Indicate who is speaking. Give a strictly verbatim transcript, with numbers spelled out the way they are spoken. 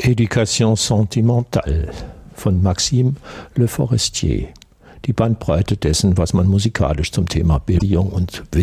Speaker 1: Éducation sentimentale von Maxime Le Forestier. Die Bandbreite dessen, was man musikalisch zum Thema Bildung und